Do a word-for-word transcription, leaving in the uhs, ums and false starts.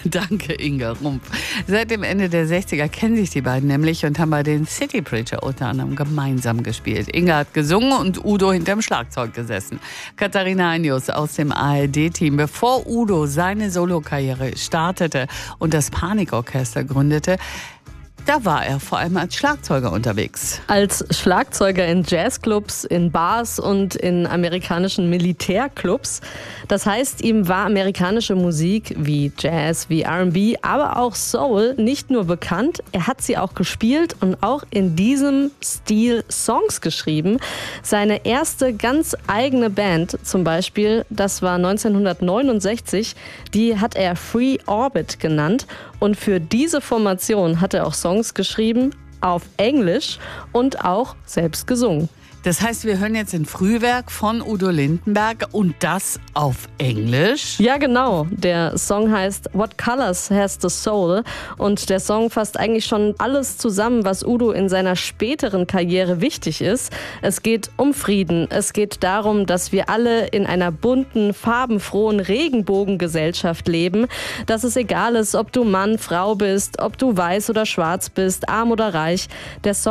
Danke, Inga Rumpf. Seit dem Ende der sechziger kennen sich die beiden nämlich und haben bei den City Preacher unter anderem gemeinsam gespielt. Inga hat gesungen und Udo hinterm Schlagzeug gesessen. Katharina Einius aus dem A R D-Team. Bevor Udo seine Solokarriere startete und das Panikorchester gründete, da war er vor allem als Schlagzeuger unterwegs. Als Schlagzeuger in Jazzclubs, in Bars und in amerikanischen Militärclubs. Das heißt, ihm war amerikanische Musik wie Jazz, wie R and B, aber auch Soul nicht nur bekannt, er hat sie auch gespielt und auch in diesem Stil Songs geschrieben. Seine erste ganz eigene Band zum Beispiel, das war neunzehnhundertneunundsechzig, die hat er Free Orbit genannt. Und für diese Formation hat er auch Songs geschrieben auf Englisch und auch selbst gesungen. Das heißt, wir hören jetzt ein Frühwerk von Udo Lindenberg und das auf Englisch? Ja, genau. Der Song heißt What Colors Has the Soul und der Song fasst eigentlich schon alles zusammen, was Udo in seiner späteren Karriere wichtig ist. Es geht um Frieden. Es geht darum, dass wir alle in einer bunten, farbenfrohen Regenbogengesellschaft leben. Dass es egal ist, ob du Mann, Frau bist, ob du weiß oder schwarz bist, arm oder reich. Der Song